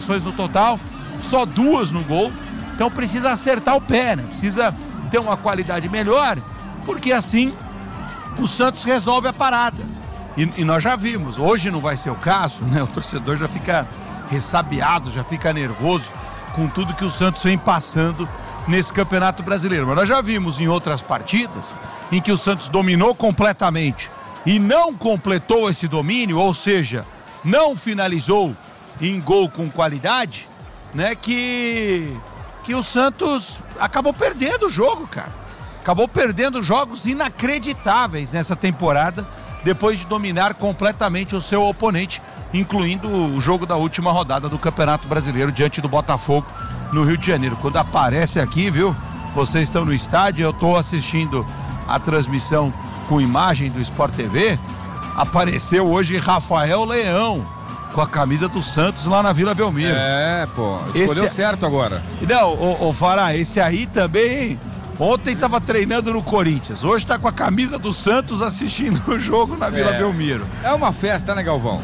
finalizações no total, só 2 no gol. Então precisa acertar o pé, né? Precisa ter uma qualidade melhor, porque assim o Santos resolve a parada. E nós já vimos, hoje não vai ser o caso, né? O torcedor já fica ressabiado, já fica nervoso com tudo que o Santos vem passando nesse Campeonato Brasileiro. Mas nós já vimos em outras partidas em que o Santos dominou completamente e não completou esse domínio, ou seja, não finalizou em gol com qualidade, né? Que o Santos acabou perdendo o jogo, cara. Acabou perdendo jogos inacreditáveis nessa temporada, depois de dominar completamente o seu oponente, incluindo o jogo da última rodada do Campeonato Brasileiro diante do Botafogo no Rio de Janeiro. Quando aparece aqui, viu? Vocês estão no estádio, eu estou assistindo a transmissão com imagem do Sport TV. Apareceu hoje Rafael Leão com a camisa do Santos lá na Vila Belmiro. Escolheu certo agora. Não, o Fará, esse aí também ontem estava treinando no Corinthians, hoje está com a camisa do Santos assistindo o jogo na Vila Belmiro. É uma festa, né, Galvão?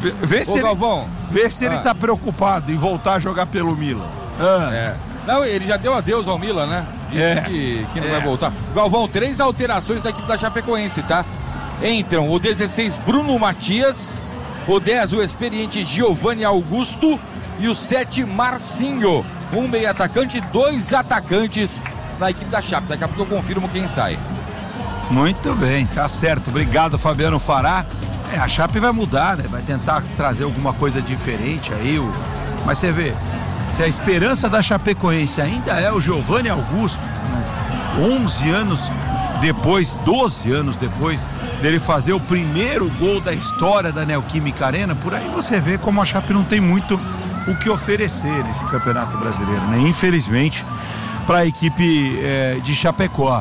Vê se ele tá preocupado em voltar a jogar pelo Milan. Não, ele já deu adeus ao Milan, né? Disse que não vai voltar. Galvão, 3 alterações da equipe da Chapecoense, tá? Entram o 16, Bruno Matias, o 10, o experiente Giovanni Augusto e o 7, Marcinho. Um meio atacante, 2 atacantes na equipe da Chape. Daqui a pouco eu confirmo quem sai. Muito bem, tá certo. Obrigado, Fabiano Fará. A Chape vai mudar, né? Vai tentar trazer alguma coisa diferente aí. Mas você vê, se a esperança da Chapecoense ainda é o Giovanni Augusto, 11 anos depois, 12 anos depois dele fazer o primeiro gol da história da Neoquímica Arena, por aí você vê como a Chape não tem muito o que oferecer nesse Campeonato Brasileiro, né? Infelizmente, para a equipe de Chapecó.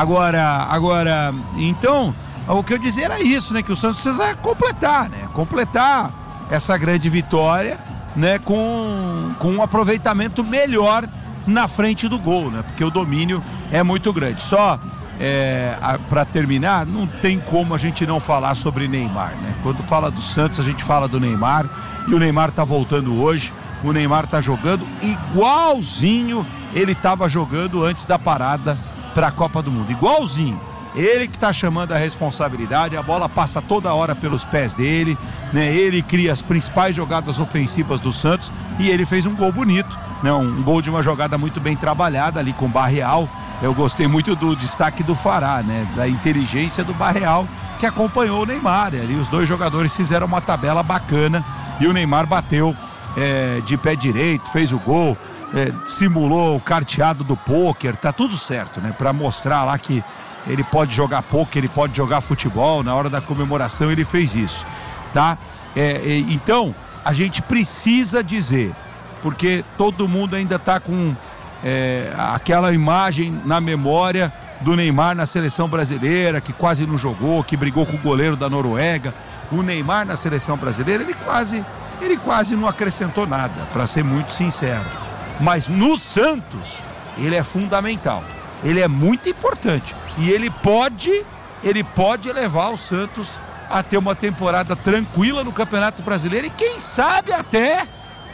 Agora, então, o que eu dizer era isso, né? Que o Santos precisa completar, né? Completar essa grande vitória, né? Com um aproveitamento melhor na frente do gol, né? Porque o domínio é muito grande. Só para terminar, não tem como a gente não falar sobre Neymar, né? Quando fala do Santos, a gente fala do Neymar, e o Neymar tá voltando hoje. O Neymar tá jogando igualzinho ele estava jogando antes da parada para a Copa do Mundo, igualzinho. Ele que tá chamando a responsabilidade, a bola passa toda hora pelos pés dele, né? Ele cria as principais jogadas ofensivas do Santos e ele fez um gol bonito, né? Um gol de uma jogada muito bem trabalhada ali com o Barreal. Eu gostei muito do destaque do Fará, né? Da inteligência do Barreal, que acompanhou o Neymar. Ali os dois jogadores fizeram uma tabela bacana e o Neymar bateu de pé direito, fez o gol, simulou o carteado do pôquer, tá tudo certo, né? Para mostrar lá que ele pode jogar pôquer, ele pode jogar futebol. Na hora da comemoração ele fez isso, tá? Então a gente precisa dizer, porque todo mundo ainda tá com aquela imagem na memória do Neymar na seleção brasileira, que quase não jogou, que brigou com o goleiro da Noruega. O Neymar na seleção brasileira, ele quase não acrescentou nada, para ser muito sincero. Mas no Santos, ele é fundamental, ele é muito importante e ele pode levar o Santos a ter uma temporada tranquila no Campeonato Brasileiro e quem sabe até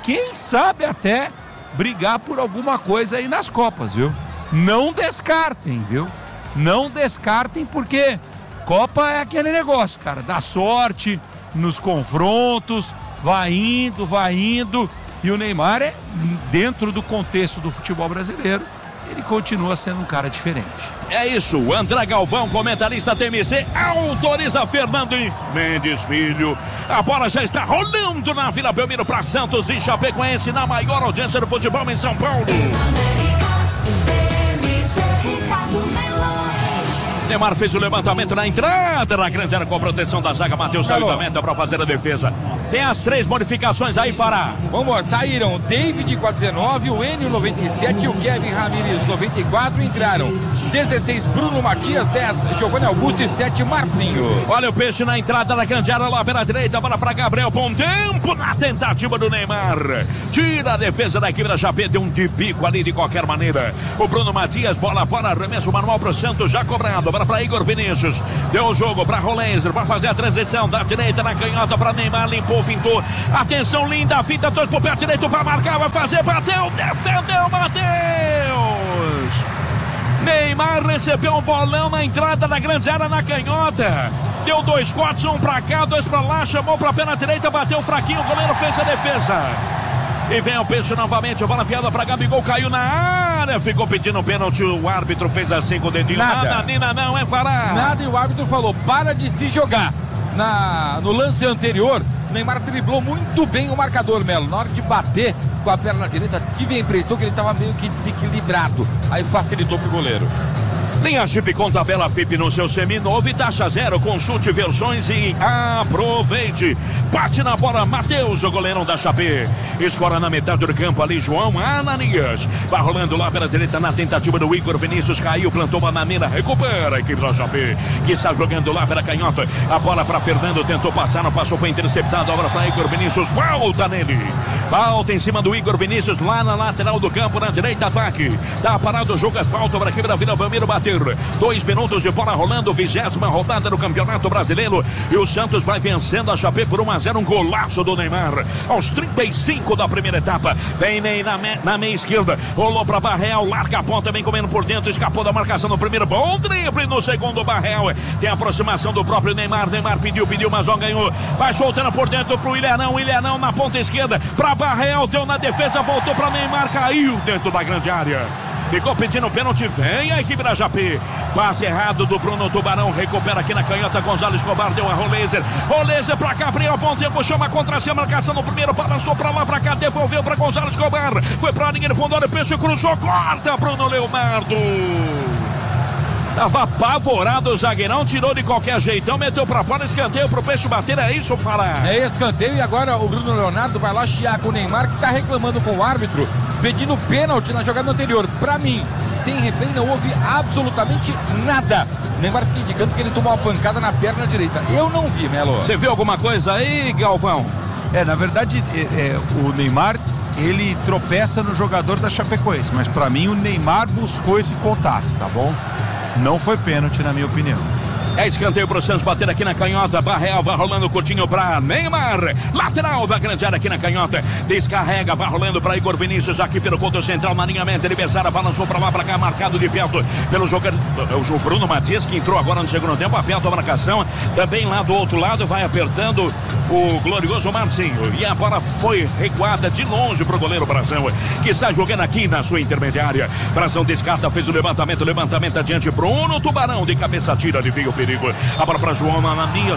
brigar por alguma coisa aí nas Copas, viu? Não descartem, viu? Não descartem, porque Copa é aquele negócio, cara, dá sorte nos confrontos, vai indo, e o Neymar dentro do contexto do futebol brasileiro, ele continua sendo um cara diferente. É isso, André Galvão, comentarista TMC, autoriza Fernando Mendes Filho. A bola já está rolando na Vila Belmiro para Santos e Chapecoense, na maior audiência do futebol em São Paulo. Neymar fez o levantamento na entrada da grande área com a proteção da zaga. Matheus saiu da meta para fazer a defesa. Tem as 3 modificações aí, Fará. Vamos, saíram David com a 19, o Enio 97 e o Kevin Ramírez 94. Entraram 16 Bruno Matias, 10 Giovanni Augusto e 7 Marcinho. Olha o peixe na entrada da grande área lá pela direita. Bola para Gabriel. Bom tempo na tentativa do Neymar. Tira a defesa da equipe da Chape. Deu um de bico ali de qualquer maneira. O Bruno Matias, bola, arremesso manual para o Santos, já cobrado. Bola bola para Igor Vinícius. Deu o jogo para Rolenzer, vai fazer a transição da direita na canhota para Neymar, limpou, fintou. Atenção, linda a fita, dois pro pé direito para marcar, vai fazer, bateu, defendeu, Matheus. Neymar recebeu um bolão na entrada da grande área na canhota. Deu dois cortes, um pra cá, dois pra lá, chamou pra pé na direita, bateu fraquinho, o goleiro fez a defesa. E vem o peixe novamente, a bola fiada pra Gabigol, caiu na área, ficou pedindo pênalti, o árbitro fez assim com o dedinho. Nada, Nina, não, é Fará. Nada, e o árbitro falou, para de se jogar. No lance anterior, Neymar driblou muito bem o marcador, Melo. Na hora de bater com a perna direita, tive a impressão que ele estava meio que desequilibrado. Aí facilitou pro goleiro. Linha Jeep com tabela FIP no seu seminovo e taxa zero. Consulte versões e aproveite. Bate na bola, Matheus, o goleirão da Chape. Escora na metade do campo ali, João Ananias. Vai rolando lá pela direita na tentativa do Igor Vinícius. Caiu, plantou bananeira, recupera a equipe da Chape, que está jogando lá pela canhota. A bola para Fernando, tentou passar, não passou, foi interceptado. Agora para Igor Vinícius, volta nele. Falta em cima do Igor Vinícius, lá na lateral do campo, na direita, ataque. Tá parado o jogo, é falta para a equipe da Vila Belmiro bater. 2 minutos de bola rolando, 20ª rodada do Campeonato Brasileiro. E o Santos vai vencendo a Chape por 1-0, um golaço do Neymar. Aos 35 da primeira etapa. Vem Ney na meia esquerda. Rolou para Barreal, larga a ponta, vem comendo por dentro, escapou da marcação no primeiro. Bom drible no segundo, Barreal. Tem a aproximação do próprio Neymar. Neymar pediu, mas não ganhou. Vai soltando por dentro pro Ilhanão na ponta esquerda. Para Barreal, deu na defesa, voltou para Neymar, caiu dentro da grande área. Ficou pedindo pênalti, vem a equipe da Chape. Passe errado do Bruno Tubarão, recupera aqui na canhota, Gonzalo Escobar, deu a Rolenzer pra Gabriel, bom tempo, chama contra si, a marcação no primeiro, balançou pra lá, pra cá, devolveu pra Gonzalo Escobar, foi pra linha de fundo, olha o peixe, cruzou, corta Bruno Leonardo. Tava apavorado o zagueirão, tirou de qualquer jeitão, meteu pra fora, escanteio pro peixe bater, é isso, Fará? É escanteio e agora o Bruno Leonardo vai lá chiar com o Neymar, que tá reclamando com o árbitro, pedindo pênalti na jogada anterior. Pra mim, sem replay, não houve absolutamente nada. O Neymar fica indicando que ele tomou uma pancada na perna direita. Eu não vi, Melo. Você viu alguma coisa aí, Galvão? Na verdade, o Neymar, ele tropeça no jogador da Chapecoense, mas pra mim o Neymar buscou esse contato, tá bom? Não foi pênalti, na minha opinião. É escanteio pro Santos bater aqui na canhota. Barreal vai rolando curtinho pra Neymar. Lateral da grande área aqui na canhota. Descarrega, vai rolando pra Igor Vinícius aqui pelo ponto central. Na alinhamento, ele Bezzara balançou pra lá, pra cá, marcado de perto pelo jogador. O Bruno Matias, que entrou agora no segundo tempo, aperta a marcação. Também lá do outro lado, vai apertando o glorioso Marcinho. E a bola foi recuada de longe pro goleiro Brazão, que sai jogando aqui na sua intermediária. Brazão descarta, fez o levantamento adiante. Bruno Tubarão de cabeça tira, alivia o perigo. A bola para João Ananias,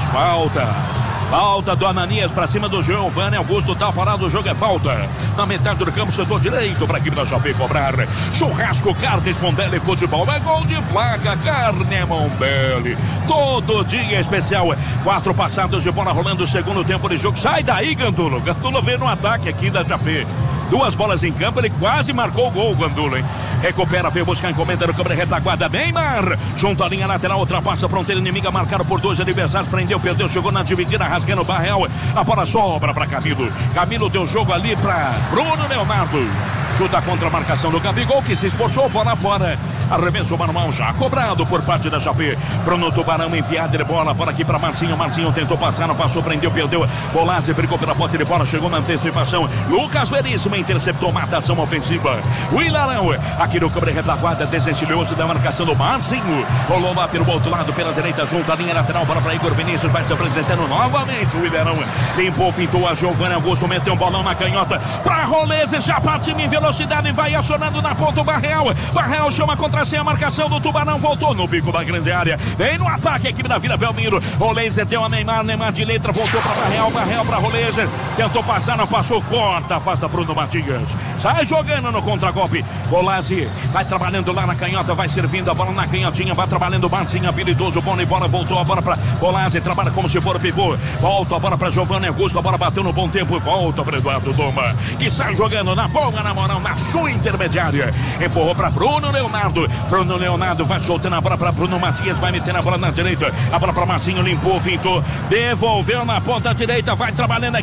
falta do Ananias para cima do Giovanni Augusto, tá parado, o jogo é falta. Na metade do campo, setor direito para a equipe da Chape cobrar. Churrasco, Carnes Mombelli, futebol, é gol de placa, Carne Mombelli. Todo dia especial, 4 passados de bola rolando, segundo tempo de jogo. Sai daí, Gandula. Gandula veio no ataque aqui da Chape. 2 bolas em campo, ele quase marcou o gol, Gandula, hein? Recupera, veio buscar encomenda no câmera retaguarda, Neymar, junto à linha lateral, ultrapassa a fronteira inimiga, marcado por 2 adversários, prendeu, perdeu, chegou na dividida, rasgando o Barreal, a bola sobra para Camilo deu jogo ali para Bruno Leonardo, chuta contra a marcação do Gabigol, que se esforçou, bola fora, arremesso manual já cobrado por parte da Chape. Bruno Tubarão enfiado de bola aqui para Marcinho tentou passar, não passou, prendeu, perdeu, Bolazzi brigou pela pote de bola, chegou na antecipação, Lucas Veríssimo interceptou, matação ofensiva, o Ilharão aqui no câmera retaguarda, desencilhou-se da marcação do Marcinho, rolou lá pelo outro lado, pela direita, junto à linha lateral, bola para Igor Vinícius, vai se apresentando novamente o Ilharão, limpou, fintou a Giovanni Augusto, meteu um bolão na canhota para Rolenzer, já partiu em velocidade e vai acionando na ponta o Barreal chama contra si a marcação do Tubarão, voltou no bico da grande área, vem no ataque a equipe da Vila Belmiro, Rolenzer deu a Neymar de letra, voltou para Barreal para Rolenzer, tentou passar, não passou, corta, afasta Bruno Matias, sai jogando no contragolpe, Bolazzi vai trabalhando lá na canhota, vai servindo a bola na canhotinha, vai trabalhando o Marcinho, habilidoso, bom e bola, voltou a bola para Bolazzi, trabalha como se for o pivô, volta a bola para Giovanni Augusto, a bola bateu no bom tempo, volta para Eduardo Doma, que sai jogando na bola, na moral, na sua intermediária, empurrou para Bruno Leonardo vai soltando a bola para Bruno Matias, vai metendo a bola na direita, a bola para Marcinho, limpou, fintou, devolveu na ponta direita, vai trabalhando a equipe da Chape.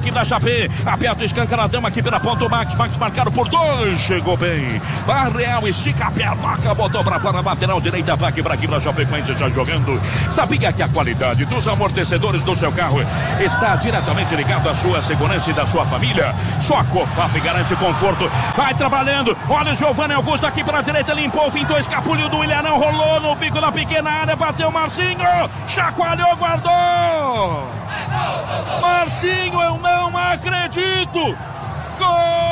HP. Aperta o escancaradão aqui pela ponta. O Max marcado por 2. Chegou bem. Barreal estica a perna. Botou pra fora a lateral direita. Pra aqui pra Chapecoense já jogando. Sabia que a qualidade dos amortecedores do seu carro está diretamente ligado à sua segurança e da sua família? Só a Cofap garante conforto. Vai trabalhando. Olha o Giovanni Augusto aqui pela direita. Limpou, fintou, escapuliu do Ilharão. Rolou no bico da pequena área. Bateu Marcinho. Chacoalhou, guardou. Marcinho, eu não acredito. Gol!